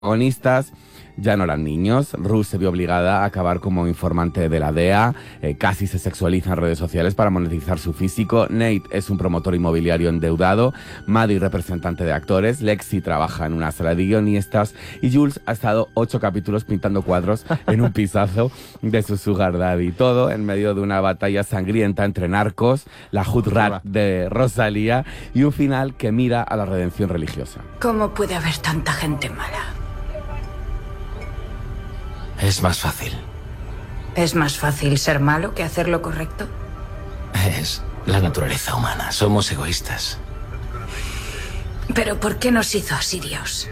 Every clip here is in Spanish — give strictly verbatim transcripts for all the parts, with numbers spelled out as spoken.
protagonistas ya no eran niños. Rue se vio obligada a acabar como informante de la D E A, eh, casi se sexualiza en redes sociales para monetizar su físico. Nate es un promotor inmobiliario endeudado, Maddie representante de actores, Lexi trabaja en una sala de guionistas y Jules ha estado ocho capítulos pintando cuadros en un pisazo de su sugar daddy. Todo en medio de una batalla sangrienta entre narcos, la hood rat de Rosalía y un final que mira a la redención religiosa. ¿Cómo puede haber tanta gente mala? Es más fácil. ¿Es más fácil ser malo que hacer lo correcto? Es la naturaleza humana. Somos egoístas. ¿Pero por qué nos hizo así Dios?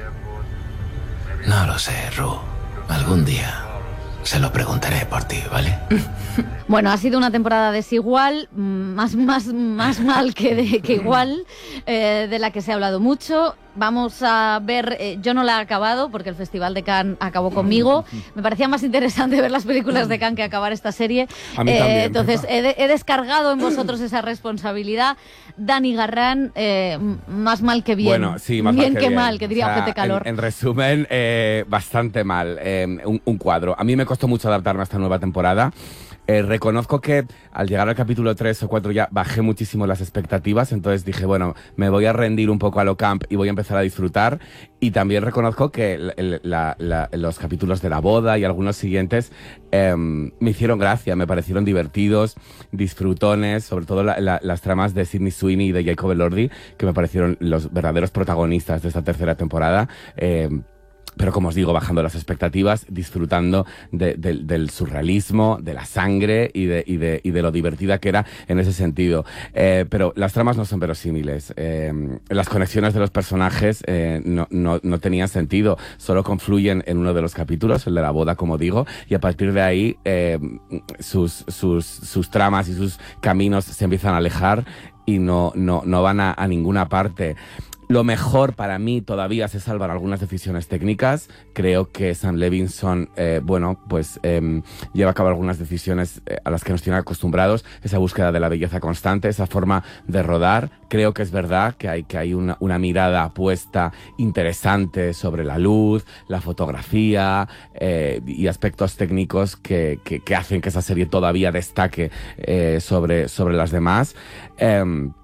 No lo sé, Rue. Algún día se lo preguntaré por ti, ¿vale? Bueno, ha sido una temporada desigual, más, más, más mal que, de, que igual, eh, de la que se ha hablado mucho. Vamos a ver, eh, yo no la he acabado porque el Festival de Cannes acabó conmigo. Me parecía más interesante ver las películas de Cannes que acabar esta serie. A mí eh, también. Entonces he, de, he descargado en vosotros esa responsabilidad. Dani Garrán, eh, más mal que bien. Bueno, sí, más bien mal que, que bien. mal, que diría O sea, Ojete Calor. En, en resumen, eh, bastante mal. Eh, un, un cuadro. A mí me costó mucho adaptarme a esta nueva temporada. Eh, reconozco que al llegar al capítulo tres o cuatro ya bajé muchísimo las expectativas, entonces dije, bueno, me voy a rendir un poco a lo camp y voy a empezar a disfrutar. Y también reconozco que el, el, la, la, los capítulos de la boda y algunos siguientes eh, me hicieron gracia, me parecieron divertidos, disfrutones, sobre todo la, la, las tramas de Sydney Sweeney y de Jacob Elordi, que me parecieron los verdaderos protagonistas de esta tercera temporada. Eh, Pero como os digo, bajando las expectativas, disfrutando de, de, del surrealismo, de la sangre y de, y, de, y de lo divertida que era en ese sentido. Eh, pero las tramas no son verosímiles. Eh, las conexiones de los personajes eh, no, no, no tenían sentido. Solo confluyen en uno de los capítulos, el de la boda, como digo, y a partir de ahí eh, sus, sus, sus tramas y sus caminos se empiezan a alejar y no, no, no van a, a ninguna parte. Lo mejor para mí todavía se salvan algunas decisiones técnicas. Creo que Sam Levinson, eh, bueno, pues eh, lleva a cabo algunas decisiones eh, a las que nos tienen acostumbrados. Esa búsqueda de la belleza constante, esa forma de rodar. Creo que es verdad que hay, que hay una, una mirada puesta interesante sobre la luz, la fotografía eh, y aspectos técnicos que, que, que hacen que esa serie todavía destaque eh, sobre, sobre las demás. Eh,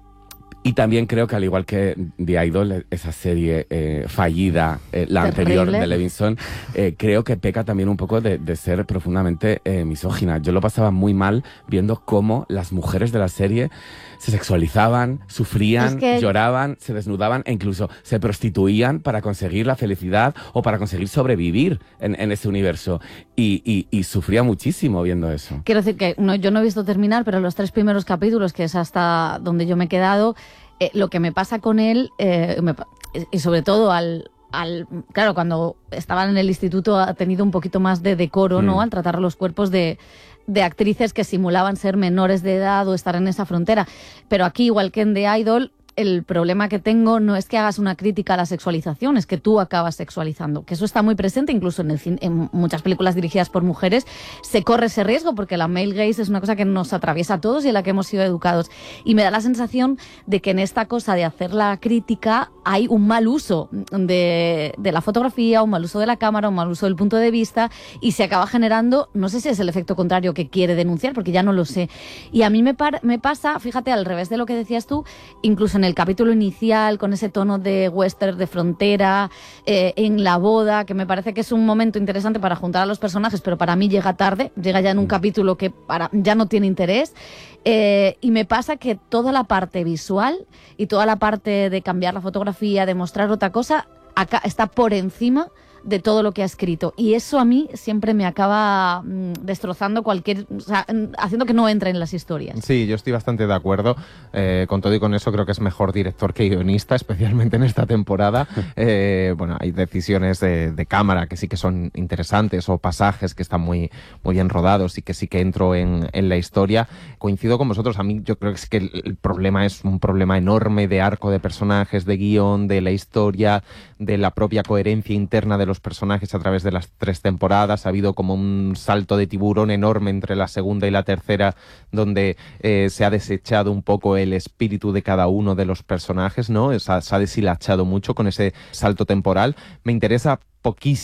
Y también creo que, al igual que The Idol, esa serie eh, fallida, eh, la Terrible. anterior de Levinson, eh, creo que peca también un poco de, de ser profundamente eh, misógina. Yo lo pasaba muy mal viendo cómo las mujeres de la serie se sexualizaban, sufrían, Es que... lloraban, se desnudaban e incluso se prostituían para conseguir la felicidad o para conseguir sobrevivir en, en ese universo. Y, y, y sufría muchísimo viendo eso. Quiero decir que no, yo no he visto terminar, pero los tres primeros capítulos, que es hasta donde yo me he quedado, eh, lo que me pasa con él, eh, me, y sobre todo al... Al, claro, cuando estaban en el instituto ha tenido un poquito más de decoro, ¿no? Mm. Al tratar los cuerpos de, de actrices que simulaban ser menores de edad o estar en esa frontera. Pero aquí, igual que en The Idol, el problema que tengo no es que hagas una crítica a la sexualización, es que tú acabas sexualizando, que eso está muy presente incluso en, el cine, en muchas películas dirigidas por mujeres. Se corre ese riesgo porque la male gaze es una cosa que nos atraviesa a todos y en la que hemos sido educados, y me da la sensación de que en esta cosa de hacer la crítica hay un mal uso de, de la fotografía, un mal uso de la cámara, un mal uso del punto de vista, y se acaba generando, no sé si es el efecto contrario que quiere denunciar, porque ya no lo sé. Y a mí me, par, me pasa, fíjate, al revés de lo que decías tú, incluso en el capítulo inicial, con ese tono de western de frontera, eh, en la boda, que me parece que es un momento interesante para juntar a los personajes, pero para mí llega tarde, llega ya en un capítulo que para, ya no tiene interés. Eh, y me pasa que toda la parte visual y toda la parte de cambiar la fotografía, de mostrar otra cosa, acá está por encima de todo lo que ha escrito, y eso a mí siempre me acaba mmm, destrozando cualquier, o sea, haciendo que no entre en las historias. Sí, yo estoy bastante de acuerdo eh, con todo, y con eso creo que es mejor director que guionista, especialmente en esta temporada. Eh, bueno, hay decisiones de, de cámara que sí que son interesantes, o pasajes que están muy, muy bien rodados y que sí que entro en, en la historia. Coincido con vosotros, a mí yo creo que es que el, el problema es un problema enorme de arco de personajes, de guión, de la historia, de la propia coherencia interna de los los personajes a través de las tres temporadas. Ha habido como un salto de tiburón enorme entre la segunda y la tercera, donde eh, se ha desechado un poco el espíritu de cada uno de los personajes, ¿no? Se ha, se ha deshilachado mucho con ese salto temporal. Me interesa poquísimo